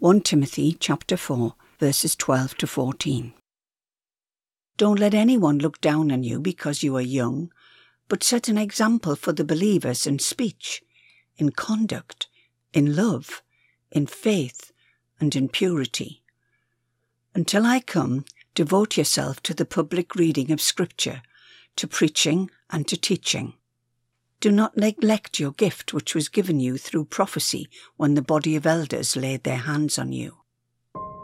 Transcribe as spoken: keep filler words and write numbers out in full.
First Timothy chapter four, verses twelve to fourteen. Don't let anyone look down on you because you are young, but set an example for the believers in speech, in conduct, in love, in faith, and in purity. Until I come, devote yourself to the public reading of Scripture, to preaching and to teaching. Do not neglect your gift which was given you through prophecy when the body of elders laid their hands on you.